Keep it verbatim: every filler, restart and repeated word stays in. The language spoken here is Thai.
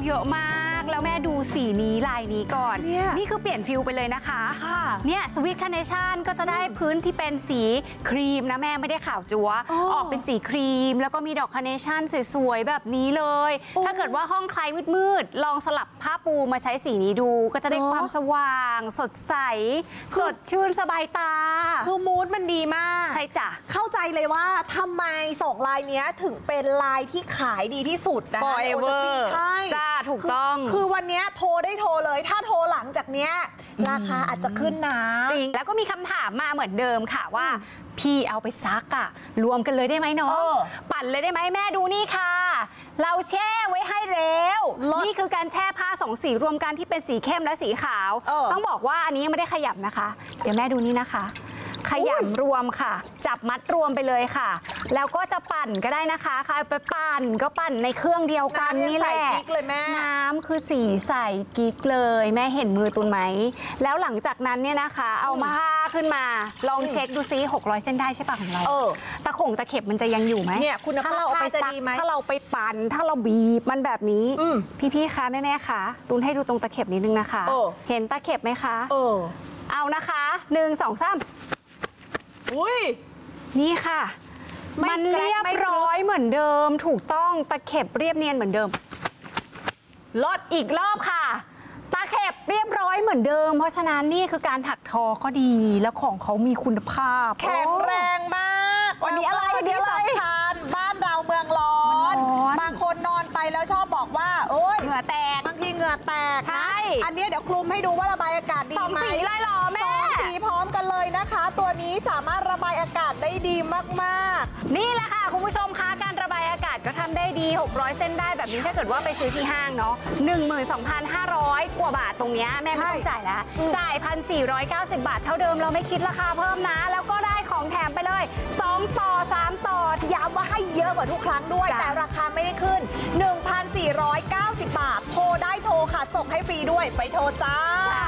เยอะมากแล้วแม่ดูสีนี้ลายนี้ก่อนนี่คือเปลี่ยนฟิลไปเลยนะคะเนี่ยสวีทคาร์เนชั่นก็จะได้พื้นที่เป็นสีครีมนะแม่ไม่ได้ขาวจั๊วออกเป็นสีครีมแล้วก็มีดอกคาร์เนชั่นสวยๆแบบนี้เลยถ้าเกิดว่าห้องใครมืดๆลองสลับผ้าปูมาใช้สีนี้ดูก็จะได้ความสว่างสดใสสดชื่นสบายตาคือมูดมันดีมากใช่จ้ะเข้าใจเลยว่าทำไมสองลายนี้ถึงเป็นลายที่ขายดีที่สุดนะ Forever ใช่จ้าถูกต้องคือวันนี้โทรได้โทรเลยถ้าโทรหลังจากเนี้ยราคาอาจจะขึ้นนะจริงแล้วก็มีคำถามมาเหมือนเดิมค่ะว่าพี่เอาไปซักอะรวมกันเลยได้ไหมน้องปั่นเลยได้ไหมแม่ดูนี่ค่ะเราแช่ไว้ให้แล้วนี่คือการแช่ผ้าสองสีรวมกันที่เป็นสีเข้มและสีขาวต้องบอกว่าอันนี้ยังไม่ได้ขยับนะคะเดี๋ยวแม่ดูนี่นะคะขยำรวมค่ะจับมัดรวมไปเลยค่ะแล้วก็จะปั่นก็ได้นะคะใครไปปั่นก็ปั่นในเครื่องเดียวกันนี่แหละน้ำคือสีใสกิ๊กเลยแม่เห็นมือตุนไหมแล้วหลังจากนั้นเนี่ยนะคะเอามาผ้าขึ้นมาลองเช็คดูซิหกร้อยเส้นได้ใช่ปะของเราตะข่งตะเข็บมันจะยังอยู่ไหมเนี่ยคุณภาพผ้าจะดีไหมถ้าเราไปปั่นถ้าเราบีบมันแบบนี้พี่ๆคะแม่ๆคะตุนให้ดูตรงตะเข็บนิดนึงนะคะเห็นตะเข็บไหมคะเอานะคะหนึ่งสองสามอุ้ยนี่ค่ะมันเรียบร้อยเหมือนเดิมถูกต้องตะเข็บเรียบเนียนเหมือนเดิมลดอีกรอบค่ะตะเข็บเรียบร้อยเหมือนเดิมเพราะฉะนั้นนี่คือการถักทอก็ดีแล้วของเขามีคุณภาพแข็งแรงมากวันนี้อะไรวันนี้สำคัญบ้านเราเมืองร้อนบางคนนอนไปแล้วชอบบอกว่าเอ้ยเหงื่อแตกบางทีเหงื่อแตกนะอันนี้เดี๋ยวคลุมให้ดูว่าระบายอากาศดีไหมสองสีเลยหรอแม่สองสีพร้อมกันเลยนะคะตัวนี้สามารถระบายอากาศได้ดีมากๆนี่แหละค่ะคุณผู้ชมคะการระบายอากาศก็ทำได้ดีหกร้อยเส้นได้แบบนี้ถ้าเกิดว่าไปซื้อที่ห้างเนาะ หนึ่งหมื่นสองพันห้าร้อย กว่าบาทตรงนี้แม่ไม่ต้องจ่ายแล้วจ่าย หนึ่งพันสี่ร้อยเก้าสิบ บาทเท่าเดิมเราไม่คิดราคาเพิ่มนะแล้วก็ได้ของแถมไปเลยสองต่อสามต่อย้ำว่าให้เยอะกว่าทุกครั้งด้วยแต่ราคาไม่ได้ขึ้น หนึ่งพันสี่ร้อยเก้าสิบ บาทโทรได้โทรค่ะส่งให้ฟรีด้วยไปโทรจ้า